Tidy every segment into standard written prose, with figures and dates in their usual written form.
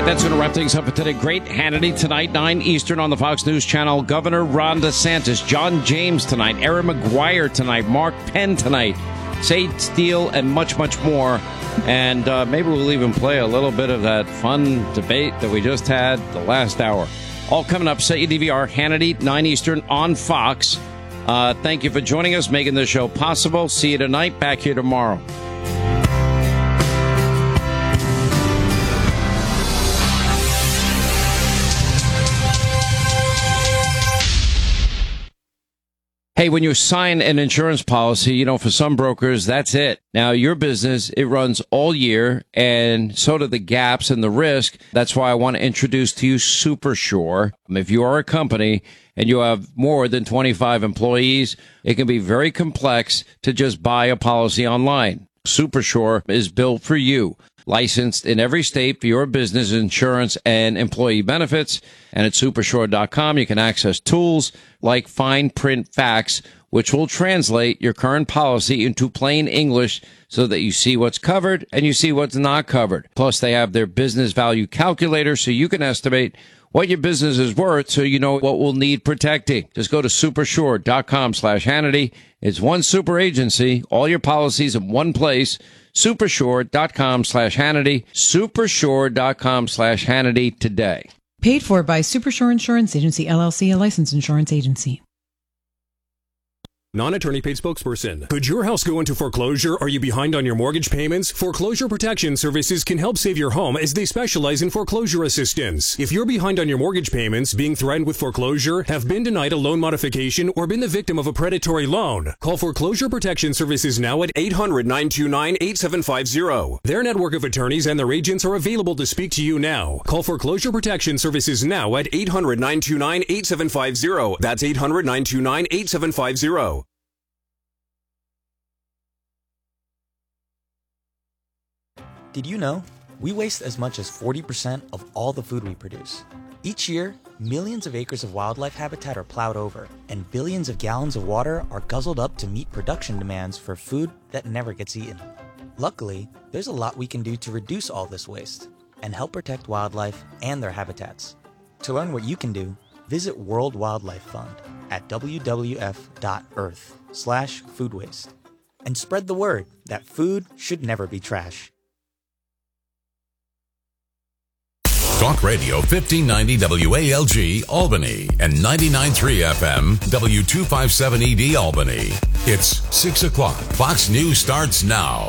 right, that's going to wrap things up for today. Great Hannity tonight, 9 Eastern on the Fox News Channel. Governor Ron DeSantis, John James tonight, Aaron McGuire tonight, Mark Penn tonight, Sade Steele, and much, much more. And maybe we'll even play a little bit of that fun debate that we just had the last hour. All coming up. Set your DVR, Hannity, 9 Eastern on Fox. Thank you for joining us, making this show possible. See you tonight. Back here tomorrow. Hey, when you sign an insurance policy, for some brokers, that's it. Now, your business, it runs all year, and so do the gaps and the risk. That's why I want to introduce to you SuperSure. If you are a company and you have more than 25 employees, it can be very complex to just buy a policy online. SuperSure is built for you. Licensed in every state for your business insurance and employee benefits. And at supersure.com, you can access tools like fine print facts, which will translate your current policy into plain English so that you see what's covered and you see what's not covered. Plus, they have their business value calculator so you can estimate what your business is worth so you know what will need protecting. Just go to supersure.com/Hannity. It's one super agency, all your policies in one place. Supersure.com/Hannity. Supersure.com/Hannity today. Paid for by Supersure Insurance Agency, LLC, a licensed insurance agency. Non-attorney paid spokesperson. Could your house go into foreclosure? Are you behind on your mortgage payments? Foreclosure Protection Services can help save your home as they specialize in foreclosure assistance. If you're behind on your mortgage payments, being threatened with foreclosure, have been denied a loan modification, or been the victim of a predatory loan, call Foreclosure Protection Services now at 800-929-8750. Their network of attorneys and their agents are available to speak to you now. Call Foreclosure Protection Services now at 800-929-8750. That's 800-929-8750. Did you know? We waste as much as 40% of all the food we produce. Each year, millions of acres of wildlife habitat are plowed over, and billions of gallons of water are guzzled up to meet production demands for food that never gets eaten. Luckily, there's a lot we can do to reduce all this waste and help protect wildlife and their habitats. To learn what you can do, visit World Wildlife Fund at wwf.earth/food waste and spread the word that food should never be trash. Talk Radio 1590 WALG Albany and 99.3 FM W257ED Albany. It's 6 o'clock. Fox News starts now.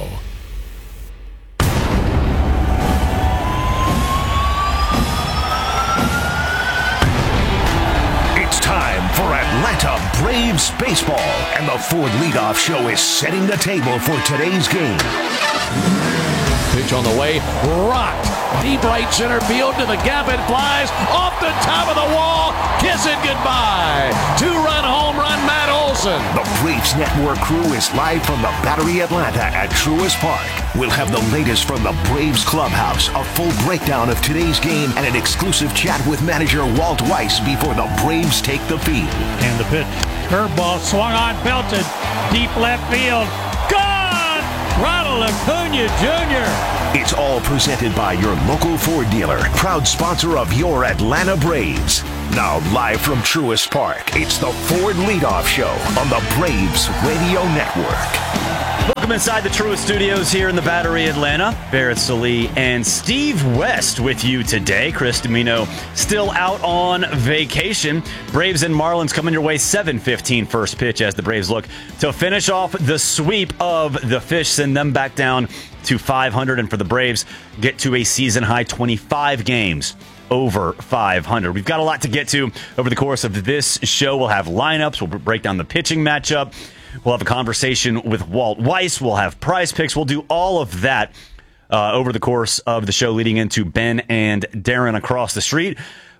It's time for Atlanta Braves baseball, and the Ford Leadoff Show is setting the table for today's game. Pitch on the way, rocked. Deep right center field to the gap, it flies off the top of the wall. Kiss it goodbye. 2-run home run, Matt Olson. The Braves Network crew is live from the Battery Atlanta at Truist Park. We'll have the latest from the Braves clubhouse, a full breakdown of today's game, and an exclusive chat with manager Walt Weiss before the Braves take the field. And the pitch. Curveball swung on, belted. Deep left field. Gone! Ronald Acuna Jr. It's all presented by your local Ford dealer, proud sponsor of your Atlanta Braves. Now live from Truist Park, it's the Ford Leadoff Show on the Braves Radio Network. Welcome inside the Truist Studios here in the Battery Atlanta. Barrett Sallee and Steve West with you today. Chris Domino still out on vacation. Braves and Marlins coming your way 7:15 first pitch as the Braves look to finish off the sweep of the Fish, send them back down to 500, and for the Braves, get to a season-high 25 games over 500. We've got a lot to get to over the course of this show. We'll have lineups. We'll break down the pitching matchup. We'll have a conversation with Walt Weiss. We'll have prize picks. We'll do all of that over the course of the show leading into Ben and Darren across the street.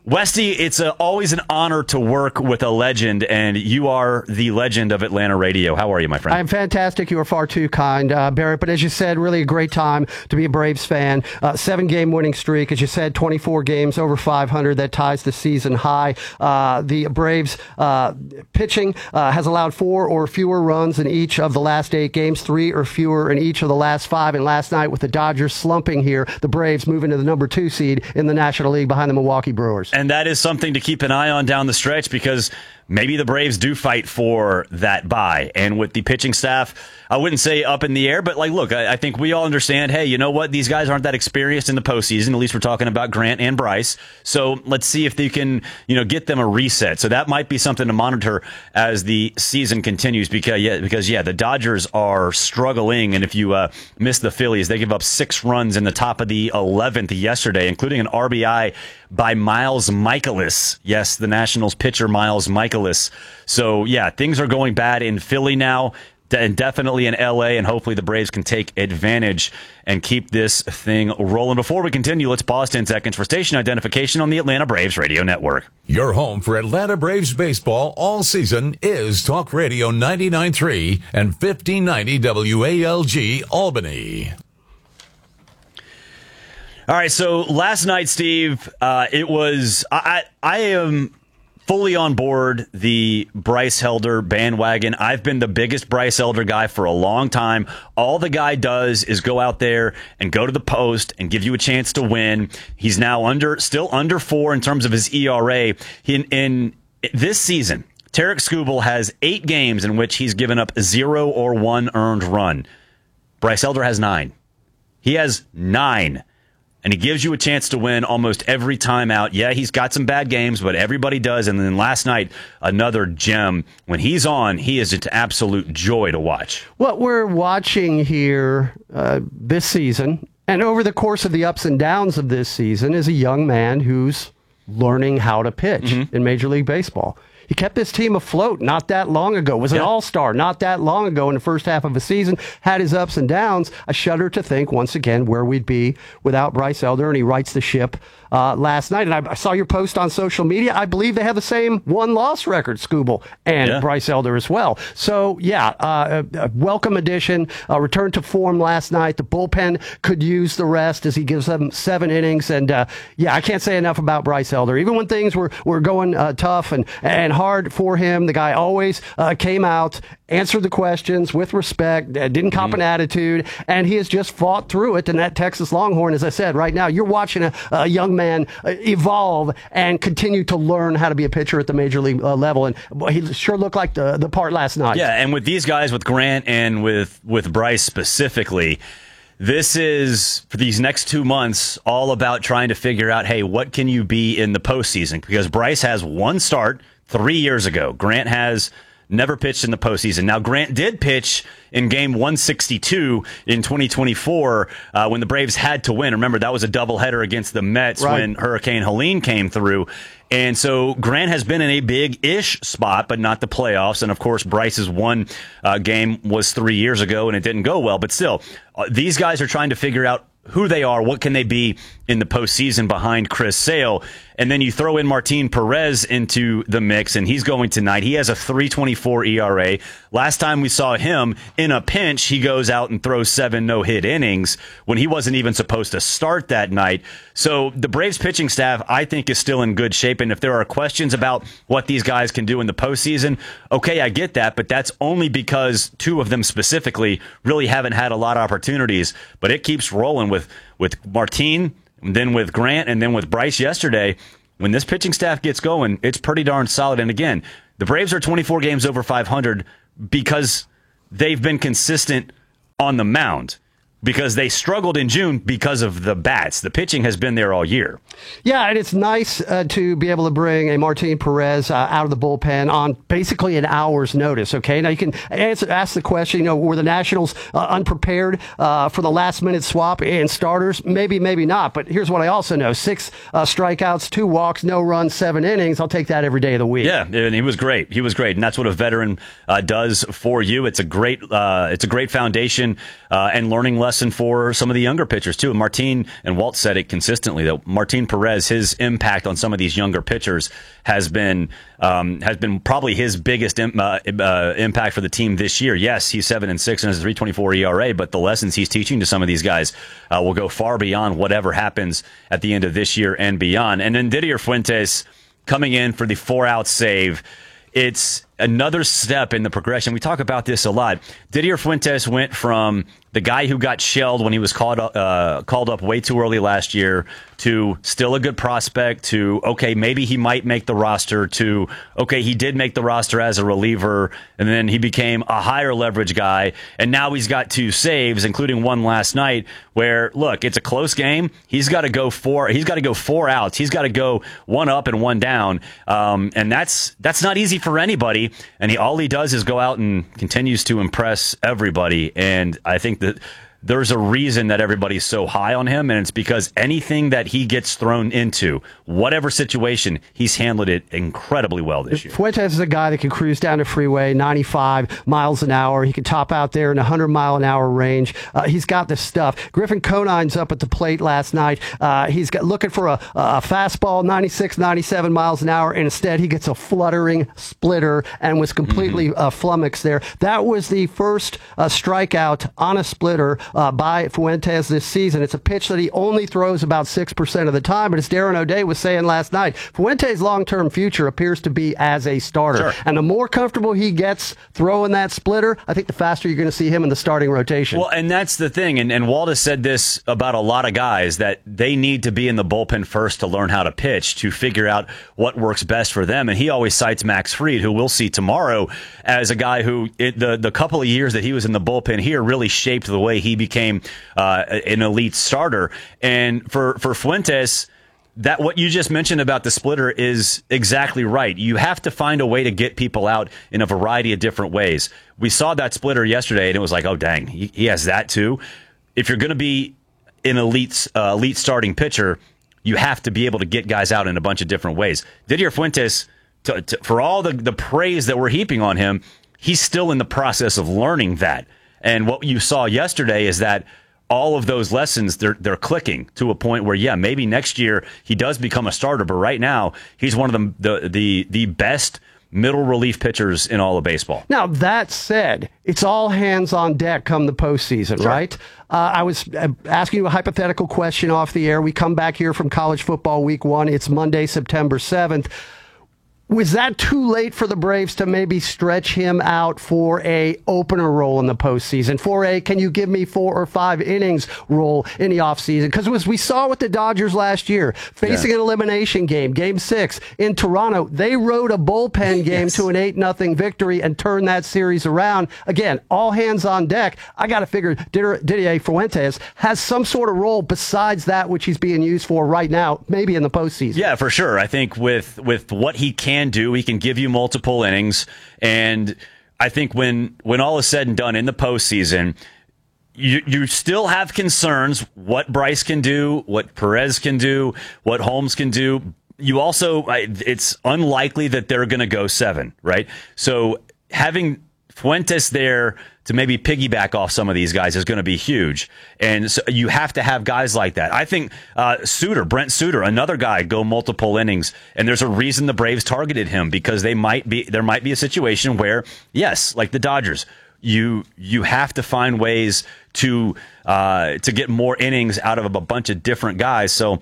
Westy, it's always an honor to work with a legend, and you are the legend of Atlanta radio. How are you, my friend? I'm fantastic. You are far too kind, Barrett. But as you said, really a great time to be a Braves fan. 7-game winning streak. As you said, 24 games over 500. That ties the season high. The Braves pitching has allowed 4 or fewer runs in each of the last 8 games, 3 or fewer in each of the last 5. And last night, with the Dodgers slumping here, the Braves move into the number 2 seed in the National League behind the Milwaukee Brewers. And that is something to keep an eye on down the stretch, because maybe the Braves do fight for that bye. And with the pitching staff, I wouldn't say up in the air, but look, I think we all understand, hey, you know what? These guys aren't that experienced in the postseason. At least we're talking about Grant and Bryce. So let's see if they can, get them a reset. So that might be something to monitor as the season continues, because the Dodgers are struggling. And if you miss the Phillies, they give up 6 runs in the top of the 11th yesterday, including an RBI by Miles Mikolas. Yes, the Nationals pitcher Miles Mikolas. So, things are going bad in Philly now, and definitely in L.A., and hopefully the Braves can take advantage and keep this thing rolling. Before we continue, let's pause 10 seconds for station identification on the Atlanta Braves Radio Network. Your home for Atlanta Braves baseball all season is Talk Radio 99.3 and 1590 WALG Albany. All right, so last night, Steve, it was I am fully on board the Bryce Elder bandwagon. I've been the biggest Bryce Elder guy for a long time. All the guy does is go out there and go to the post and give you a chance to win. He's now still under 4 in terms of his ERA. In this season, Tarek Skubal has 8 games in which he's given up 0 or 1 earned run. Bryce Elder has 9. He has 9. And he gives you a chance to win almost every time out. Yeah, he's got some bad games, but everybody does. And then last night, another gem. When he's on, he is an absolute joy to watch. What we're watching here this season, and over the course of the ups and downs of this season, is a young man who's learning how to pitch in Major League Baseball. He kept this team afloat not that long ago, was an all-star not that long ago in the first half of a season, had his ups and downs. I shudder to think, once again, where we'd be without Bryce Elder, and he rights the ship last night. And I saw your post on social media. I believe they have the same 1-loss record, Skubal and Bryce Elder as well. So, a welcome addition, return to form last night. The bullpen could use the rest as he gives them 7 innings. And, I can't say enough about Bryce Elder. Even when things were going tough and hard for him, the guy always came out, answered the questions with respect, didn't cop an attitude, and he has just fought through it. And that Texas Longhorn, as I said, right now, you're watching a young man evolve and continue to learn how to be a pitcher at the major league level. And he sure looked like the part last night. Yeah, and with these guys, with Grant and with Bryce specifically, this is, for these next 2 months, all about trying to figure out, hey, what can you be in the postseason? Because Bryce has 1 start 3 years ago. Grant has never pitched in the postseason. Now, Grant did pitch in game 162 in 2024 when the Braves had to win. Remember, that was a doubleheader against the Mets when Hurricane Helene came through. And so Grant has been in a big-ish spot, but not the playoffs. And, of course, Bryce's one game was 3 years ago, and it didn't go well. But still, these guys are trying to figure out who they are, what can they be in the postseason behind Chris Sale. And then you throw in Martin Perez into the mix, and he's going tonight. He has a 3.24 ERA. Last time we saw him in a pinch, he goes out and throws 7 no-hit innings when he wasn't even supposed to start that night. So the Braves pitching staff, I think, is still in good shape. And if there are questions about what these guys can do in the postseason, okay, I get that, but that's only because 2 of them specifically really haven't had a lot of opportunities. But it keeps rolling with Martin, and then with Grant, and then with Bryce yesterday. When this pitching staff gets going, it's pretty darn solid. And again, the Braves are 24 games over 500 because they've been consistent on the mound, because they struggled in June because of the bats. The pitching has been there all year. Yeah, and it's nice to be able to bring a Martin Perez out of the bullpen on basically an hour's notice, okay? Now, you can ask the question, were the Nationals unprepared for the last-minute swap in starters? Maybe, maybe not. But here's what I also know. 6 strikeouts, 2 walks, no runs, 7 innings. I'll take that every day of the week. Yeah, and he was great. He was great, and that's what a veteran does for you. It's a great foundation and learning lesson lesson for some of the younger pitchers too. Martin and Walt said it consistently that Martin Perez, his impact on some of these younger pitchers has been probably his biggest impact for the team this year. Yes, he's 7-6 and has a 3.24 ERA, but the lessons he's teaching to some of these guys will go far beyond whatever happens at the end of this year and beyond. And then Didier Fuentes coming in for the 4-out save. It's another step in the progression. We talk about this a lot. Didier Fuentes went from the guy who got shelled when he was called up way too early last year to still a good prospect to, okay, maybe he might make the roster to, okay, he did make the roster as a reliever, and then he became a higher leverage guy, and now he's got 2 saves, including one last night where, look, it's a close game. He's got to go 4 outs. He's got to go 1 up and 1 down, and that's not easy for anybody. And all he does is go out and continues to impress everybody. And I think that there's a reason that everybody's so high on him, and it's because anything that he gets thrown into, whatever situation, he's handled it incredibly well this year. Fuentes is a guy that can cruise down the freeway 95 miles an hour. He can top out there in 100-mile-an-hour range. He's got the stuff. Griffin Conine's up at the plate last night. He's looking for a fastball, 96, 97 miles an hour, and instead he gets a fluttering splitter and was completely flummoxed there. That was the first strikeout on a splitter by Fuentes this season. It's a pitch that he only throws about 6% of the time, but as Darren O'Day was saying last night, Fuentes' long-term future appears to be as a starter. Sure. And the more comfortable he gets throwing that splitter, I think the faster you're going to see him in the starting rotation. Well, and that's the thing, and Walt has said this about a lot of guys, that they need to be in the bullpen first to learn how to pitch, to figure out what works best for them. And he always cites Max Fried, who we'll see tomorrow, as a guy who, the couple of years that he was in the bullpen here really shaped the way he became an elite starter. And for Fuentes, that what you just mentioned about the splitter is exactly right. You have to find a way to get people out in a variety of different ways. We saw that splitter yesterday, and it was like, oh, dang, he has that too. If you're going to be an elite starting pitcher, you have to be able to get guys out in a bunch of different ways. Didier Fuentes, for all the praise that we're heaping on him, he's still in the process of learning that. And what you saw yesterday is that all of those lessons, they're clicking to a point where, yeah, maybe next year he does become a starter, but right now he's one of the best middle relief pitchers in all of baseball. Now, that said, it's all hands on deck come the postseason, sure, right? I was asking you a hypothetical question off the air. We come back here from college football week 1. It's Monday, September 7th. Was that too late for the Braves to maybe stretch him out for a opener role in the postseason? For a, can you give me 4 or 5 innings role in the offseason? Because as we saw with the Dodgers last year, facing an elimination game, Game 6 in Toronto, they rode a bullpen game to an 8-0 victory and turned that series around. Again, all hands on deck. I got to figure Didier Fuentes has some sort of role besides that which he's being used for right now, maybe in the postseason. Yeah, for sure. I think with what he can do, he can give you multiple innings, and I think when all is said and done in the postseason, you still have concerns what Bryce can do, what Perez can do, what Holmes can do. You also, it's unlikely that they're going to go 7, right? So having Fuentes there to maybe piggyback off some of these guys is going to be huge. And so you have to have guys like that. I think Brent Suter, another guy, go multiple innings. And there's a reason the Braves targeted him, because there might be a situation where, yes, like the Dodgers, you have to find ways to get more innings out of a bunch of different guys. So,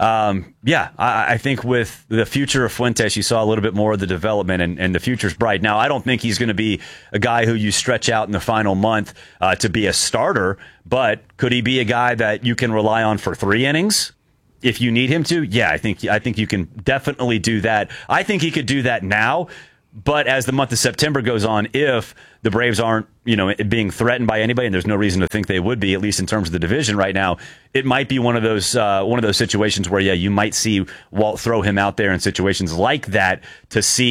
I think with the future of Fuentes, you saw a little bit more of the development, and the future's bright. Now, I don't think he's going to be a guy who you stretch out in the final month to be a starter, but could he be a guy that you can rely on for 3 innings? If you need him to, yeah, I think you can definitely do that. I think he could do that now. But as the month of September goes on, if the Braves aren't, being threatened by anybody, and there's no reason to think they would be, at least in terms of the division right now, it might be one of those situations where, yeah, you might see Walt throw him out there in situations like that to see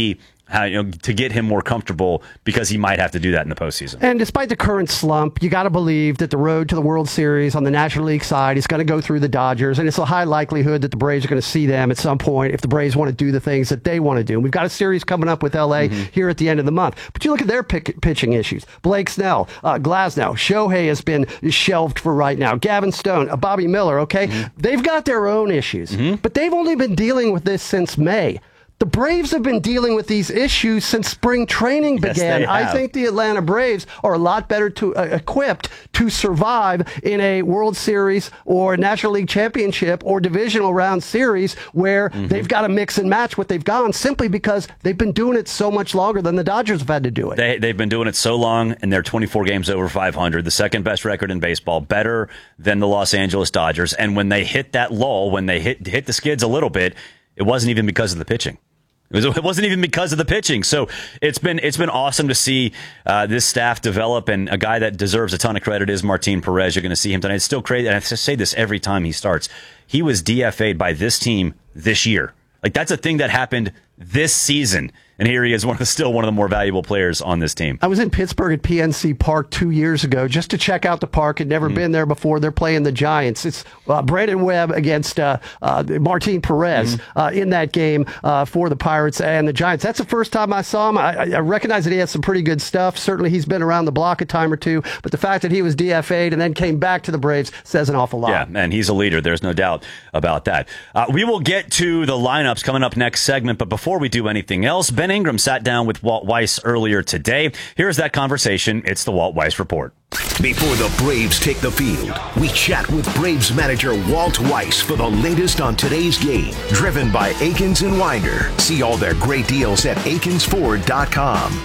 to get him more comfortable, because he might have to do that in the postseason. And despite the current slump, you got to believe that the road to the World Series on the National League side is going to go through the Dodgers, and it's a high likelihood that the Braves are going to see them at some point if the Braves want to do the things that they want to do. And we've got a series coming up with L.A. here at the end of the month. But you look at their pitching issues. Blake Snell, Glasnow, Shohei has been shelved for right now. Gavin Stone, Bobby Miller, okay? They've got their own issues, but they've only been dealing with this since May. The Braves have been dealing with these issues since spring training began. Yes, I think the Atlanta Braves are a lot better equipped to survive in a World Series or National League Championship or divisional round series where they've got to mix and match what they've gone, simply because they've been doing it so much longer than the Dodgers have had to do it. They've been doing it so long, and they're 24 games over 500, the second best record in baseball, better than the Los Angeles Dodgers. And when they hit that lull, when they hit the skids a little bit, it wasn't even because of the pitching. It wasn't even because of the pitching. So it's been awesome to see this staff develop, and a guy that deserves a ton of credit is Martin Perez. You're going to see him tonight. It's still crazy, and I say this every time he starts. He was DFA'd by this team this year. Like, that's a thing that happened this season. And here he is, still one of the more valuable players on this team. I was in Pittsburgh at PNC Park 2 years ago just to check out the park. Had never been there before. They're playing the Giants. It's Brandon Webb against Martin Perez in that game for the Pirates and the Giants. That's the first time I saw him. I recognize that he has some pretty good stuff. Certainly he's been around the block a time or two. But the fact that he was DFA'd and then came back to the Braves says an awful lot. Yeah, and he's a leader. There's no doubt about that. We will get to the lineups coming up next segment. But before we do anything else, Ben Ingram sat down with Walt Weiss earlier today. Here's that conversation. It's the Walt Weiss Report. Before the Braves take the field, we chat with Braves manager Walt Weiss for the latest on today's game. Driven by Akins and Winder. See all their great deals at akinsford.com.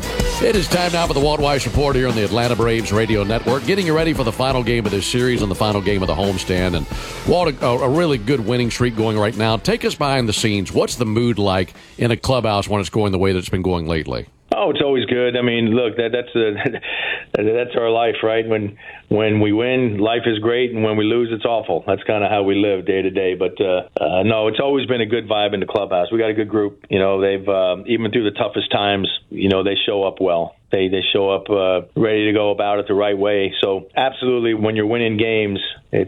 It is time now for the Walt Weiss Report here on the Atlanta Braves Radio Network. Getting you ready for the final game of this series and the final game of the homestand. And Walt, a really good winning streak going right now. Take us behind the scenes. What's the mood like in a clubhouse when it's going the way that it's been going lately? Oh, it's always good. I mean, look, that's our life, right? When we win, life is great, and when we lose, it's awful. That's kind of how we live day to day. But no, it's always been a good vibe in the clubhouse. We got a good group. You know, they've even through the toughest times, you know, they show up well. They show up ready to go about it the right way. So absolutely, when you're winning games,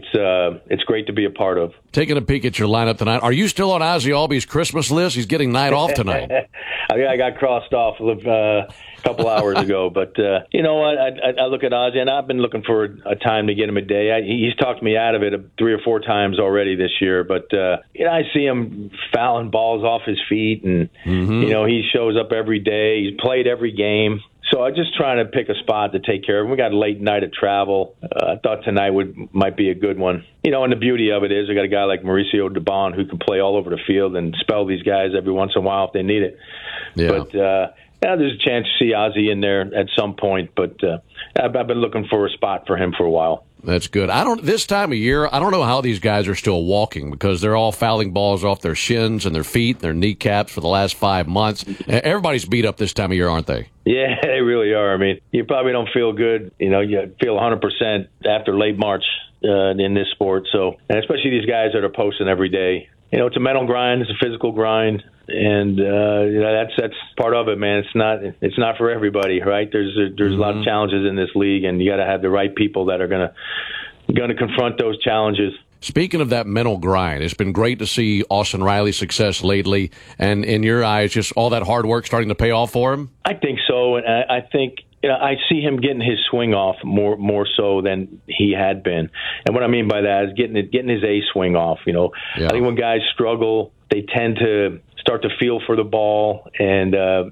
it's great to be a part of. Taking a peek at your lineup tonight, are you still on Ozzie Albies' Christmas list? He's getting night off tonight. I got crossed off a couple hours ago, but you know what? I look at Ozzie, and I've been looking for a time to get him a day. He's talked me out of it 3 or 4 times already this year, but you know, I see him fouling balls off his feet, and you know, he shows up every day. He's played every game. So I'm just trying to pick a spot to take care of him. We got a late night of travel. I thought tonight might be a good one. You know, and the beauty of it is we got a guy like Mauricio Dubon who can play all over the field and spell these guys every once in a while if they need it. Yeah. But yeah, there's a chance to see Ozzie in there at some point. But I've been looking for a spot for him for a while. That's good. This time of year, I don't know how these guys are still walking because they're all fouling balls off their shins and their feet, their kneecaps for the last 5 months. Everybody's beat up this time of year, aren't they? Yeah, they really are. I mean, you probably don't feel good. You know, you feel 100% after late March in this sport. So, and especially these guys that are posting every day. You know, it's a mental grind. It's a physical grind. And you know, that's part of it, man. It's not for everybody, right? There's a lot of challenges in this league, and you got to have the right people that are gonna confront those challenges. Speaking of that mental grind, it's been great to see Austin Riley's success lately, and in your eyes, just all that hard work starting to pay off for him. I think so, and I think. You know, I see him getting his swing off more so than he had been, and what I mean by that is getting his A swing off. You know, I think when guys struggle, they tend to start to feel for the ball and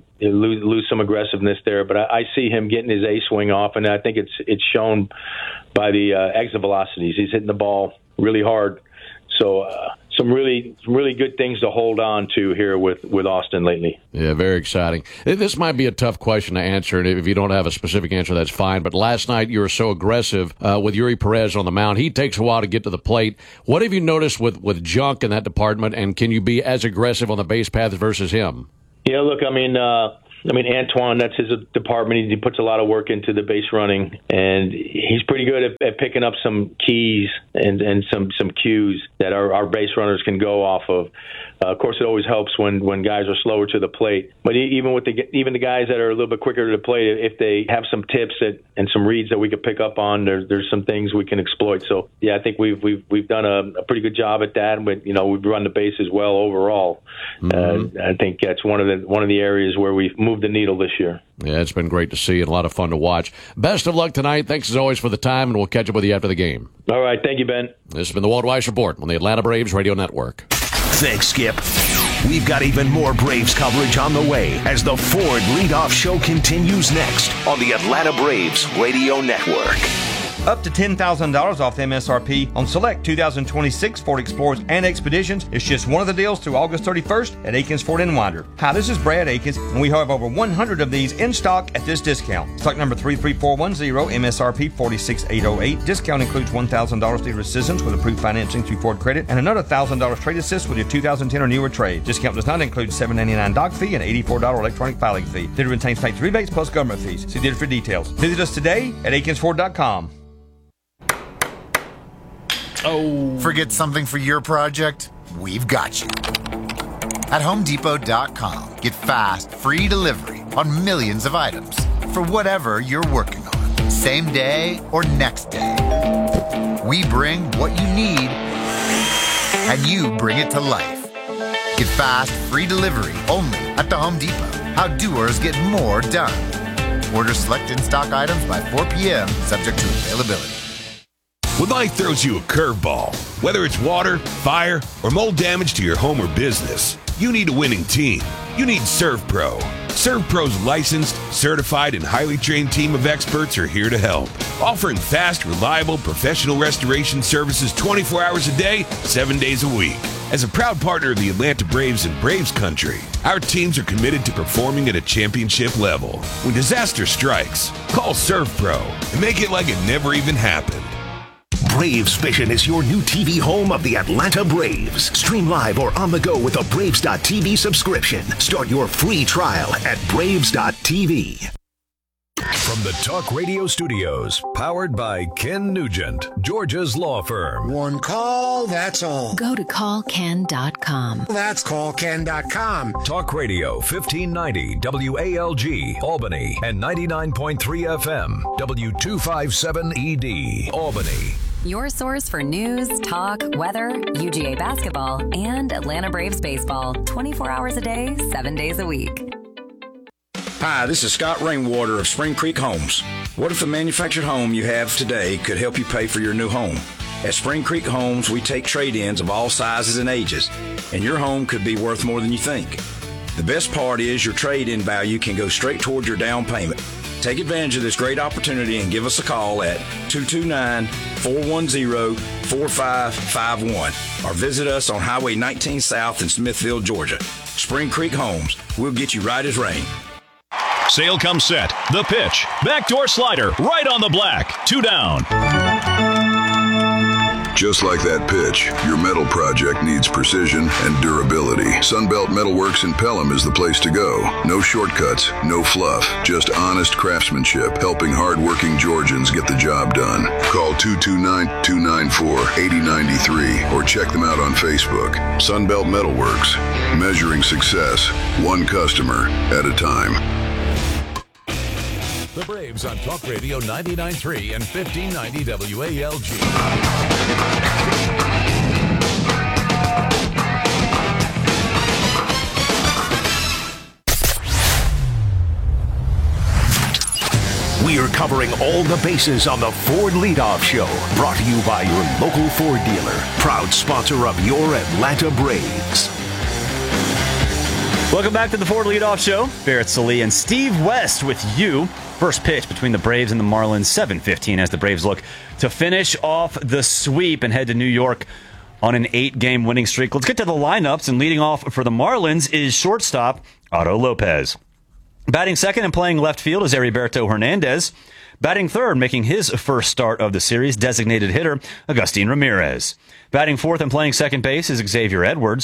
lose some aggressiveness there. But I see him getting his A swing off, and I think it's shown by the exit velocities. He's hitting the ball really hard. So some really good things to hold on to here with Austin lately. Yeah, very exciting. This might be a tough question to answer, and if you don't have a specific answer, that's fine. But last night you were so aggressive with Yuri Perez on the mound. He takes a while to get to the plate. What have you noticed with Junk in that department, and can you be as aggressive on the base paths versus him? Yeah, look, I mean, I mean, Antoine, that's his department. He puts a lot of work into the base running, and he's pretty good at picking up some keys and some cues that our base runners can go off of. Of course, it always helps when guys are slower to the plate. But even the guys that are a little bit quicker to the plate, if they have some tips and some reads that we could pick up on, there's some things we can exploit. So yeah, I think we've done a pretty good job at that. But we've run the bases well overall. I think that's one of the areas where we've moved the needle this year. Yeah, it's been great to see and a lot of fun to watch. Best of luck tonight. Thanks as always for the time, and we'll catch up with you after the game. All right, thank you, Ben. This has been the Walt Weiss Report on the Atlanta Braves Radio Network. Thanks, Skip. We've got even more Braves coverage on the way as the Ford Leadoff Show continues next on the Atlanta Braves Radio Network. Up to $10,000 off MSRP on select 2026 Ford Explorers and Expeditions. It's just one of the deals through August 31st at Akins Ford in Winder. Hi, this is Brad Akins, and we have over 100 of these in stock at this discount. Stock number 33410, MSRP 46808. Discount includes $1,000 dealer assistance with approved financing through Ford Credit and another $1,000 trade assist with your 2010 or newer trade. Discount does not include $7.99 doc fee and $84 electronic filing fee. Dealer retains tax rebates plus government fees. See dealer for details. Visit us today at AkinsFord.com. Oh. Forget something for your project? We've got you. At HomeDepot.com, get fast, free delivery on millions of items for whatever you're working on, same day or next day. We bring what you need, and you bring it to life. Get fast, free delivery only at the Home Depot. How doers get more done. Order select in-stock items by 4 p.m., subject to availability. When life throws you a curveball, whether it's water, fire, or mold damage to your home or business, you need a winning team. You need ServPro. ServPro's licensed, certified, and highly trained team of experts are here to help, offering fast, reliable, professional restoration services 24 hours a day, 7 days a week. As a proud partner of the Atlanta Braves and Braves Country, our teams are committed to performing at a championship level. When disaster strikes, call ServPro and make it like it never even happened. Braves Vision is your new TV home of the Atlanta Braves. Stream live or on the go with a Braves.tv subscription. Start your free trial at Braves.tv. From the Talk Radio Studios, powered by Ken Nugent, Georgia's law firm. One call, that's all. Go to callken.com. That's callken.com. Talk Radio 1590 WALG, Albany, and 99.3 FM, W257ED, Albany. Your source for news, talk, weather, UGA basketball, and Atlanta Braves baseball. 24 hours a day, 7 days a week. Hi, this is Scott Rainwater of Spring Creek Homes. What if the manufactured home you have today could help you pay for your new home? At Spring Creek Homes, we take trade-ins of all sizes and ages, and your home could be worth more than you think. The best part is your trade-in value can go straight toward your down payment. Take advantage of this great opportunity and give us a call at 229-410-4551 or visit us on Highway 19 South in Smithfield, Georgia. Spring Creek Homes, we'll get you right as rain. Sale comes set. The pitch. Backdoor slider. Right on the black. 2 down. Just like that pitch, your metal project needs precision and durability. Sunbelt Metalworks in Pelham is the place to go. No shortcuts, no fluff, just honest craftsmanship, helping hardworking Georgians get the job done. Call 229-294-8093 or check them out on Facebook. Sunbelt Metalworks, measuring success, one customer at a time. The Braves on Talk Radio 99.3 and 1590 WALG. We are covering all the bases on the Ford Leadoff Show, brought to you by your local Ford dealer, proud sponsor of your Atlanta Braves. Welcome back to the Ford Leadoff Show. Barrett Sallee and Steve West with you. First pitch between the Braves and the Marlins, 7:15 as the Braves look to finish off the sweep and head to New York on an 8-game winning streak. Let's get to the lineups, and leading off for the Marlins is shortstop Otto Lopez. Batting second and playing left field is Heriberto Hernandez. Batting third, making his first start of the series, designated hitter Agustin Ramirez. Batting fourth and playing second base is Xavier Edwards.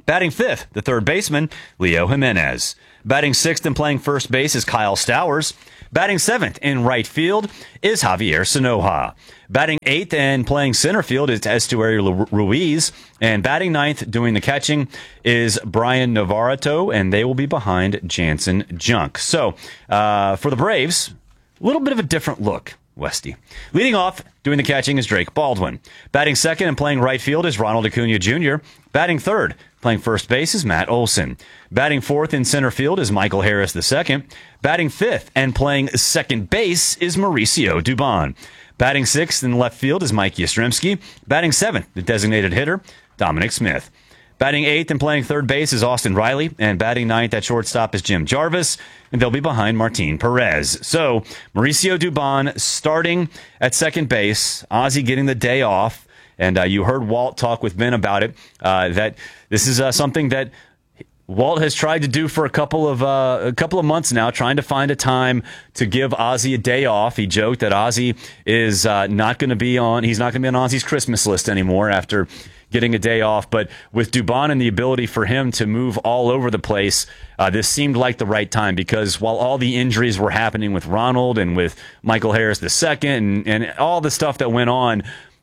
Batting 5th, the third baseman, Leo Jimenez. Batting 6th and playing first base is Kyle Stowers. Batting 7th in right field is Javier Sanoja. Batting 8th and playing center field is Estuary Ruiz. And batting 9th, doing the catching, is Brian Navarrete, and they will be behind Jansen Junk. So, for the Braves, a little bit of a different look, Westy. Leading off, doing the catching is Drake Baldwin. Batting 2nd and playing right field is Ronald Acuna Jr. Batting 3rd, playing first base is Matt Olson. Batting 4th in center field is Michael Harris II. Batting 5th and playing second base is Mauricio Dubon. Batting 6th in left field is Mike Yastrzemski. Batting 7th, the designated hitter, Dominic Smith. Batting 8th and playing third base is Austin Riley. And batting 9th at shortstop is Jim Jarvis. And they'll be behind Martin Perez. So, Mauricio Dubon starting at second base. Ozzie getting the day off. And you heard Walt talk with Ben about it, that this is something that Walt has tried to do for a couple of months now, trying to find a time to give Ozzie a day off. He joked that Ozzie is not going to be on Ozzie's Christmas list anymore after getting a day off. But with Dubon and the ability for him to move all over the place, this seemed like the right time, because while all the injuries were happening with Ronald and with Michael Harris II and all the stuff that went on,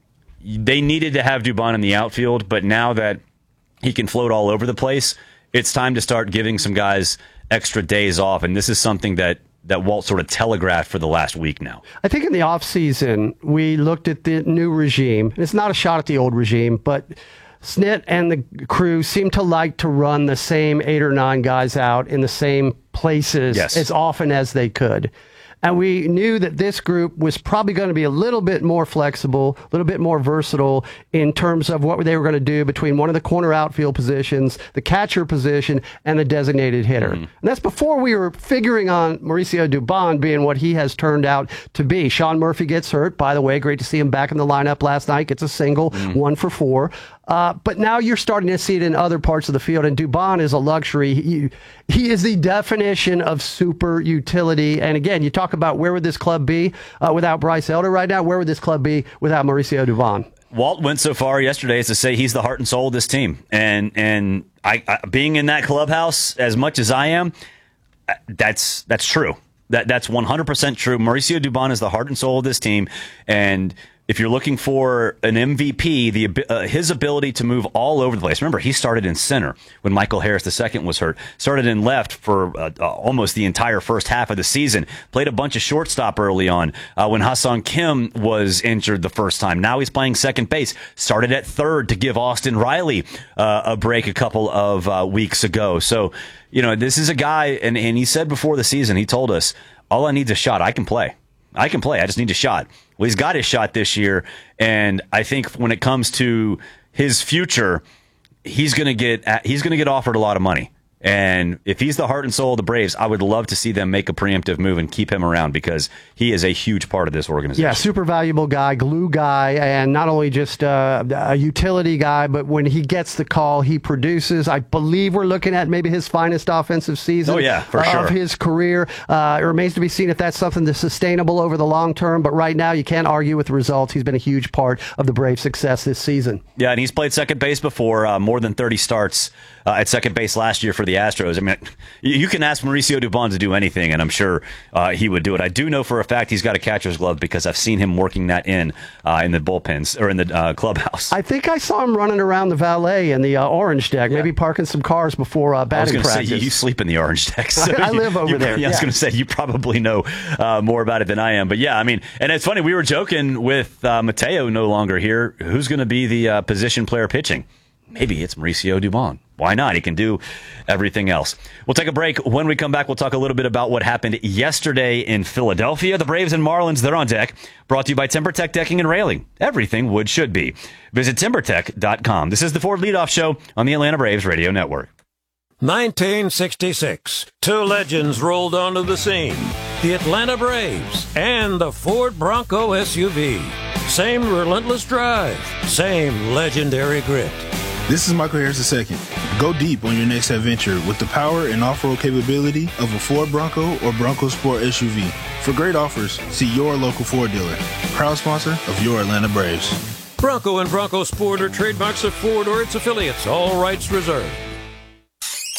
they needed to have Dubon in the outfield. But now that he can float all over the place, it's time to start giving some guys extra days off. And this is something that Walt sort of telegraphed for the last week now. I think in the offseason, we looked at the new regime. It's not a shot at the old regime, but Snit and the crew seem to like to run the same 8 or 9 guys out in the same places as often as they could. And we knew that this group was probably going to be a little bit more flexible, a little bit more versatile in terms of what they were going to do between one of the corner outfield positions, the catcher position, and the designated hitter. And that's before we were figuring on Mauricio Dubon being what he has turned out to be. Sean Murphy gets hurt, by the way. Great to see him back in the lineup last night. Gets a single, 1 for 4. But now you're starting to see it in other parts of the field, and Dubon is a luxury. He is the definition of super utility. And again, you talk about where would this club be without Bryce Elder right now? Where would this club be without Mauricio Dubon? Walt went so far yesterday as to say he's the heart and soul of this team. And I being in that clubhouse as much as I am, that's true. That's 100% true. Mauricio Dubon is the heart and soul of this team. And if you're looking for an MVP, his ability to move all over the place. Remember, he started in center when Michael Harris II was hurt. Started in left for almost the entire first half of the season. Played a bunch of shortstop early on when Ha-Seong Kim was injured the first time. Now he's playing second base. Started at third to give Austin Riley a break a couple of weeks ago. So, this is a guy, and he said before the season, he told us, all I need is a shot. I can play. I just need a shot. Well, he's got his shot this year, and I think when it comes to his future, he's going to get offered a lot of money. And if he's the heart and soul of the Braves, I would love to see them make a preemptive move and keep him around, because he is a huge part of this organization. Yeah, super valuable guy, glue guy, and not only just a utility guy, but when he gets the call, he produces. I believe we're looking at maybe his finest offensive season of his career. It remains to be seen if that's something that's sustainable over the long term, but right now you can't argue with the results. He's been a huge part of the Braves' success this season. Yeah, and he's played second base before, more than 30 starts at second base last year for the Astros. I mean, you can ask Mauricio Dubon to do anything, and I'm sure he would do it. I do know for a fact he's got a catcher's glove, because I've seen him working that in the bullpens or in the clubhouse. I think I saw him running around the valet in the orange deck, maybe parking some cars before batting practice. I was going to say, you sleep in the orange deck. So I live over there. I was going to say, you probably know more about it than I am. But yeah, I mean, and it's funny, we were joking with Mateo no longer here. Who's going to be the position player pitching? Maybe it's Mauricio Dubon. Why not? He can do everything else. We'll take a break. When we come back, we'll talk a little bit about what happened yesterday in Philadelphia. The Braves and Marlins, they're on deck. Brought to you by TimberTech Decking and Railing. Everything wood should be. Visit TimberTech.com. This is the Ford Leadoff Show on the Atlanta Braves Radio Network. 1966. 2 legends rolled onto the scene. The Atlanta Braves and the Ford Bronco SUV. Same relentless drive. Same legendary grit. This is Michael Harris II. Go deep on your next adventure with the power and off-road capability of a Ford Bronco or Bronco Sport SUV. For great offers, see your local Ford dealer. Proud sponsor of your Atlanta Braves. Bronco and Bronco Sport are trademarks of Ford or its affiliates. All rights reserved.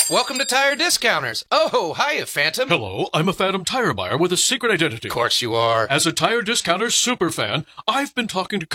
Welcome to Tire Discounters. Oh, hiya, Phantom. Hello, I'm a Phantom tire buyer with a secret identity. Of course you are. As a Tire Discounters super fan, I've been talking to